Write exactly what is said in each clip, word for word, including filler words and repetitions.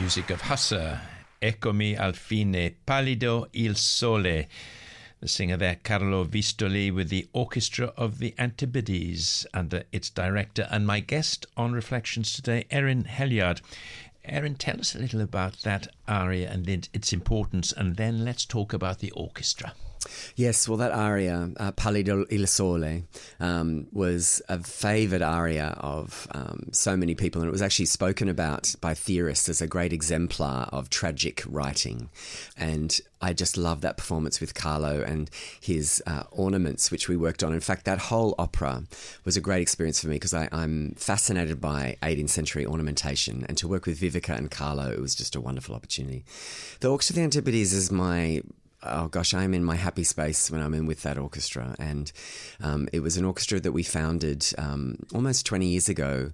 music of Husser, Eccomi al fine, pallido il sole. The singer there, Carlo Vistoli, with the Orchestra of the Antipodes under its director. And my guest on Reflections today, Erin Helyard. Erin, tell us a little about that aria and its importance, and then let's talk about the orchestra. Yes, well, that aria, uh, Pallido il Sole, um, was a favoured aria of um, so many people, and it was actually spoken about by theorists as a great exemplar of tragic writing. And I just love that performance with Carlo and his uh, ornaments, which we worked on. In fact, that whole opera was a great experience for me because I'm fascinated by eighteenth century ornamentation, and to work with Vivica and Carlo, it was just a wonderful opportunity. The Orchestra of the Antipodes is my... Oh gosh, I'm in my happy space when I'm in with that orchestra. And um, it was an orchestra that we founded um, almost twenty years ago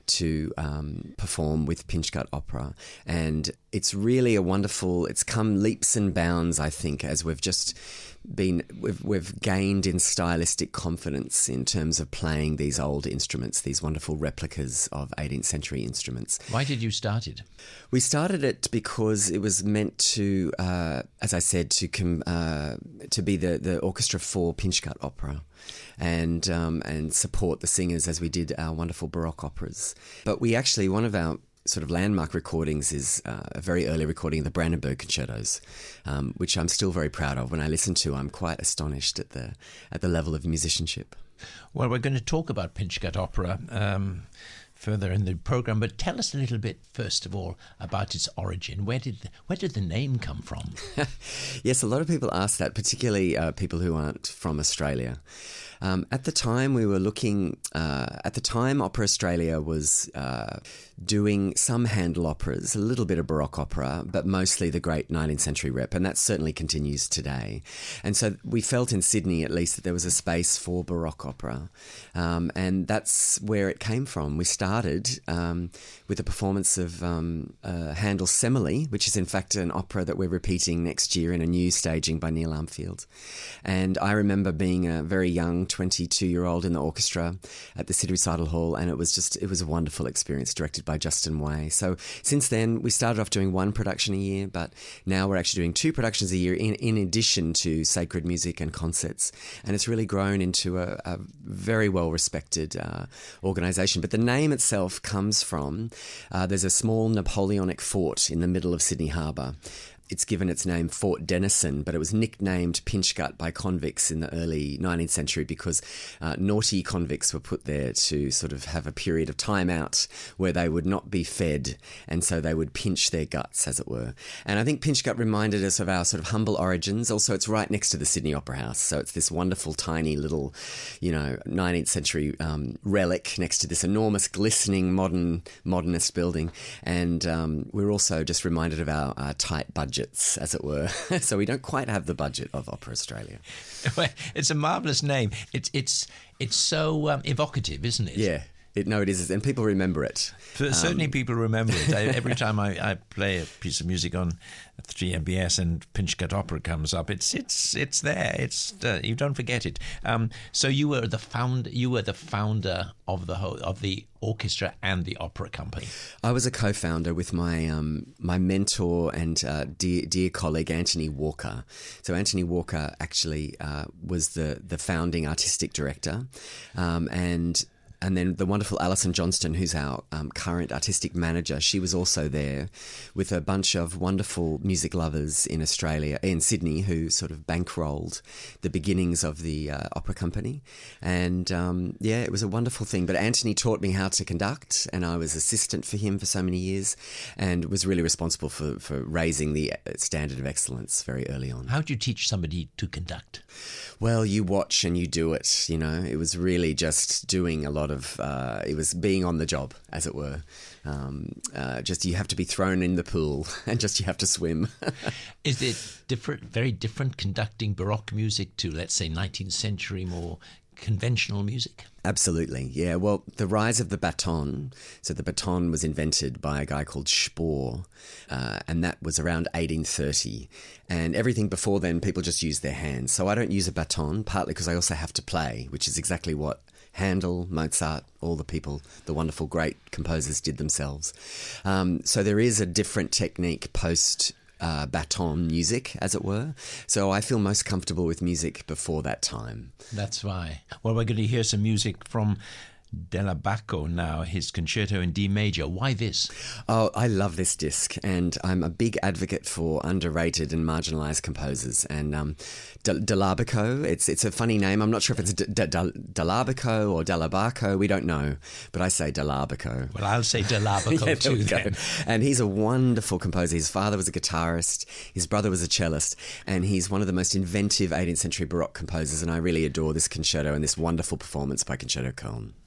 to um, perform with Pinchgut Opera. And it's really a wonderful, it's come leaps and bounds, I think, as we've just been, we've, we've gained in stylistic confidence in terms of playing these old instruments, these wonderful replicas of eighteenth century instruments. Why did you start it? We started it because it was meant to, uh, as I said, to com- uh, to be the, the orchestra for Pinchgut Opera. And um, and support the singers as we did our wonderful Baroque operas. But we actually, one of our sort of landmark recordings is uh, a very early recording of the Brandenburg Concertos, um, which I'm still very proud of. When I listen to, I'm quite astonished at the at the level of musicianship. Well, we're going to talk about Pinchgut Opera um, further in the program, but tell us a little bit, first of all, about its origin. Where did where did the name come from? Yes, a lot of people ask that, particularly uh, people who aren't from Australia. Um, at the time, we were looking, uh, at the time, Opera Australia was uh, doing some Handel operas, a little bit of Baroque opera, but mostly the great nineteenth century rep, and that certainly continues today. And so we felt in Sydney, at least, that there was a space for Baroque opera, um, and that's where it came from. We started um, with a performance of um, uh, Handel's Semele, which is in fact an opera that we're repeating next year in a new staging by Neil Armfield. And I remember being a very young twenty-two-year-old in the orchestra at the City Recital Hall, and it was just, it was a wonderful experience, directed by Justin Way. So since then, we started off doing one production a year, but now we're actually doing two productions a year in, in addition to sacred music and concerts. And it's really grown into a, a very well-respected uh, organisation. But the name itself comes from, uh, there's a small Napoleonic fort in the middle of Sydney Harbour. It's given its name Fort Denison, but it was nicknamed Pinchgut by convicts in the early nineteenth century because uh, naughty convicts were put there to sort of have a period of time out where they would not be fed, and so they would pinch their guts, as it were. And I think Pinchgut reminded us of our sort of humble origins. Also, it's right next to the Sydney Opera House, so it's this wonderful, tiny little, you know, nineteenth century um, relic next to this enormous, glistening, modern, modernist building. And um, we're also just reminded of our uh, tight budget, as it were. So we don't quite have the budget of Opera Australia. It's a marvellous name. It's it's it's so um, evocative, isn't it? Yeah. It, no, it is, and people remember it. Um, Certainly people remember it. I, every time I, I play a piece of music on three M B S and Pinchgut Opera comes up, it's it's it's there. It's uh, you don't forget it. Um, so you were the found you were the founder of the whole of the orchestra and the opera company. I was a co-founder with my um, my mentor and uh, dear dear colleague Anthony Walker. So Anthony Walker actually uh, was the the founding artistic director, um, and. And then the wonderful Alison Johnston, who's our um, current artistic manager, she was also there with a bunch of wonderful music lovers in Australia, in Sydney, who sort of bankrolled the beginnings of the uh, opera company. And um, yeah, it was a wonderful thing. But Anthony taught me how to conduct, and I was assistant for him for so many years, and was really responsible for, for raising the standard of excellence very early on. How do you teach somebody to conduct? Well, you watch and you do it, you know. It was really just doing a lot of, uh, it was being on the job, as it were. Um, uh, just you have to be thrown in the pool and just you have to swim. Is it different, very different conducting Baroque music to, let's say, nineteenth century, more conventional music? Absolutely, yeah. Well, the rise of the baton, so the baton was invented by a guy called Spohr, uh, and that was around eighteen thirty. And everything before then, people just used their hands. So I don't use a baton, partly because I also have to play, which is exactly what Handel, Mozart, all the people, the wonderful great composers did themselves. Um, so there is a different technique post uh, baton music, as it were. So I feel most comfortable with music before that time. That's why. Well, we're going to hear some music from Dell'Abaco now, his concerto in D major. Why this? Oh, I love this disc, and I'm a big advocate for underrated and marginalised composers. And um, Dell'Abaco, it's it's a funny name. I'm not sure if it's Dell'Abaco or Dell'Abaco. We don't know, but I say Dell'Abaco. Well, I'll say Dell'Abaco yeah, too then. And he's a wonderful composer. His father was a guitarist. His brother was a cellist, and he's one of the most inventive eighteenth century Baroque composers. And I really adore this concerto and this wonderful performance by Concerto Köln.